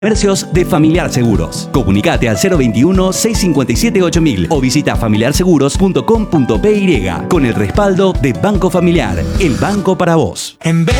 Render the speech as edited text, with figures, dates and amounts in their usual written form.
Comercios de Familiar Seguros. Comunicate al 021-657-8000 o visita familiarseguros.com.py con el respaldo de Banco Familiar, el banco para vos. En vez